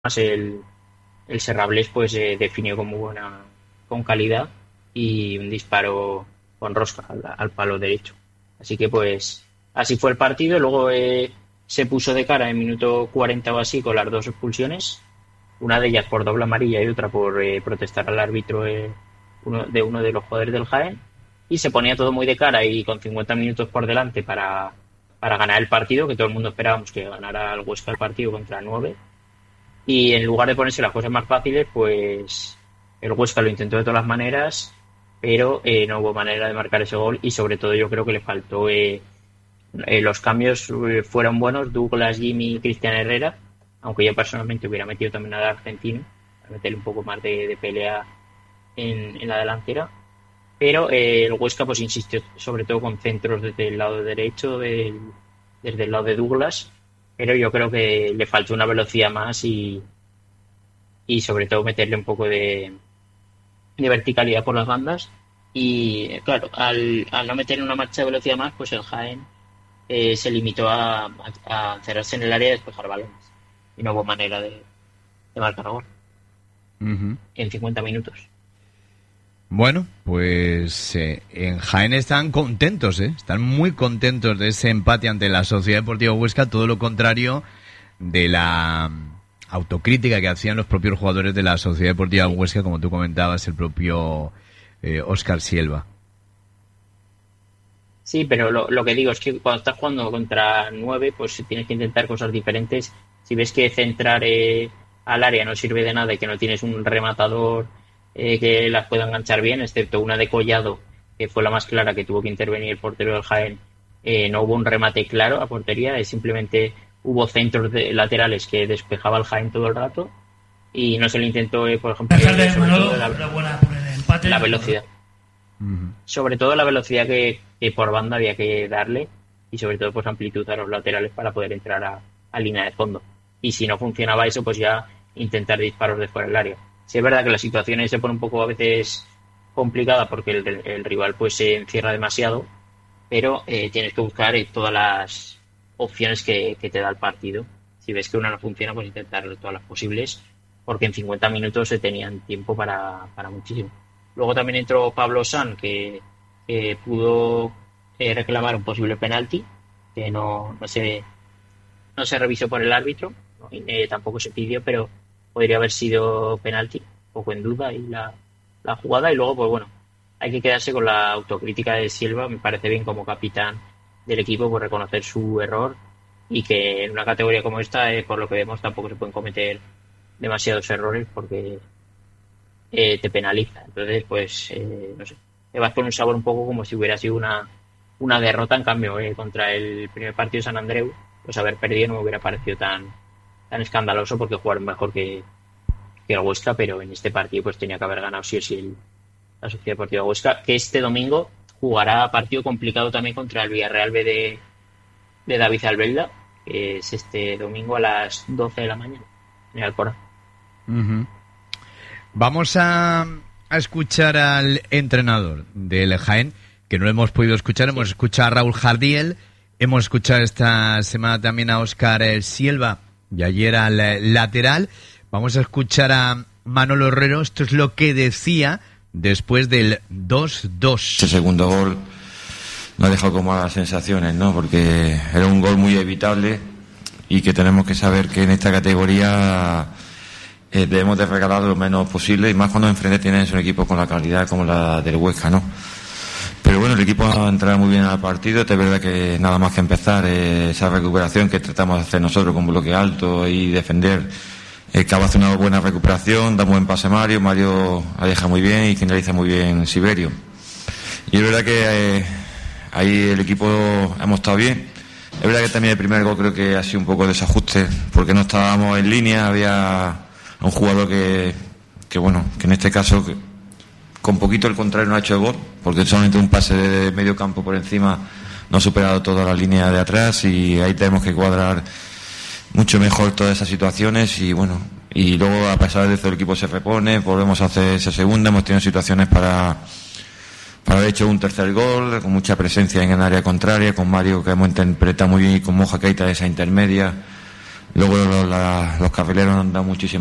Más el Serrablés pues definió con calidad y un disparo con rosca al palo derecho. Así que pues así fue el partido. Luego se puso de cara en minuto 40 o así con las dos expulsiones, una de ellas por doble amarilla y otra por protestar al árbitro, uno de los jugadores del Jaén, y se ponía todo muy de cara y con 50 minutos por delante para ganar el partido, que todo el mundo esperábamos que ganara el Huesca el partido contra 9, y en lugar de ponerse las cosas más fáciles, pues el Huesca lo intentó de todas las maneras, pero no hubo manera de marcar ese gol, y sobre todo yo creo que le faltó los cambios fueron buenos. Douglas, Jimmy y Cristian Herrera, aunque yo personalmente hubiera metido también al argentino para meterle un poco más de pelea en la delantera, pero el Huesca pues insistió sobre todo con centros desde el lado derecho, desde el lado de Douglas, pero yo creo que le faltó una velocidad más y sobre todo meterle un poco de verticalidad por las bandas. Y claro, al no meter una marcha de velocidad más, pues el Jaén se limitó a encerrarse en el área y despejar balones, y no hubo manera de marcar gol en 50 minutos. Bueno, pues en Jaén están contentos, están muy contentos de ese empate ante la Sociedad Deportiva Huesca, todo lo contrario de la autocrítica que hacían los propios jugadores de la Sociedad Deportiva Huesca, como tú comentabas, el propio Óscar Silva. Sí, pero lo que digo es que cuando estás jugando contra 9, pues tienes que intentar cosas diferentes. Si ves que centrar al área no sirve de nada y que no tienes un rematador que las pueda enganchar bien, excepto una de Collado, que fue la más clara, que tuvo que intervenir el portero del Jaén, no hubo un remate claro a portería, simplemente hubo centros laterales que despejaba el Jaén todo el rato, y no se le intentó, por ejemplo, la velocidad. Sobre todo la velocidad que por banda había que darle, y sobre todo pues amplitud a los laterales para poder entrar a línea de fondo. Y si no funcionaba eso, pues ya intentar disparos de fuera del área. Sí, es verdad que la situación se pone un poco a veces complicada porque el rival pues se encierra demasiado, pero tienes que buscar todas las opciones que te da el partido. Si ves que una no funciona, pues intentar todas las posibles, porque en 50 minutos se tenían tiempo para muchísimo. Luego también entró Pablo San, que pudo reclamar un posible penalti, que no se revisó por el árbitro, tampoco se pidió, pero podría haber sido penalti, un poco en duda y la jugada. Y luego, pues bueno, hay que quedarse con la autocrítica de Silva. Me parece bien como capitán del equipo por reconocer su error, y que en una categoría como esta, por lo que vemos, tampoco se pueden cometer demasiados errores porque te penaliza. Entonces, pues, no sé, te vas con un sabor un poco como si hubiera sido una derrota. En cambio, contra el primer partido de San Andreu, pues haber perdido no me hubiera parecido tan escandaloso, porque jugaron mejor que el Huesca, pero en este partido pues tenía que haber ganado sí o sí la Sociedad Deportiva Huesca, que este domingo jugará partido complicado también contra el Villarreal B de David Albelda, que es este domingo a las 12 de la mañana en Alcora. Vamos a escuchar al entrenador del Jaén, que no lo hemos podido escuchar. Hemos escuchado a Raúl Jardiel, hemos escuchado esta semana también a Óscar Silva y ayer al lateral. Vamos a escuchar a Manolo Herrero. Esto es lo que decía después del 2-2. Ese segundo gol nos ha dejado con malas sensaciones, ¿no? Porque era un gol muy evitable y que tenemos que saber que en esta categoría debemos de regalar lo menos posible, y más cuando enfrente tienes un equipo con la calidad como la del Huesca, ¿no? Pero bueno, el equipo ha entrado muy bien al partido. Es verdad que nada más que empezar esa recuperación que tratamos de hacer nosotros con bloque alto y defender, Cava hace una buena recuperación, da un buen pase Mario la deja muy bien y finaliza muy bien Siberio. Y es verdad que ahí el equipo hemos estado bien. Es verdad que también el primer gol creo que ha sido un poco desajuste, porque no estábamos en línea. Había un jugador que en este caso con poquito el contrario no ha hecho el gol, porque solamente un pase de medio campo por encima no ha superado toda la línea de atrás, y ahí tenemos que cuadrar mucho mejor todas esas situaciones. Y bueno, y luego a pesar de eso el equipo se repone, volvemos a hacer esa segunda. Hemos tenido situaciones para haber hecho un tercer gol, con mucha presencia en el área contraria, con Mario, que hemos interpretado muy bien, y con Moja Keita esa intermedia Luego los carrileros han dado muchísimo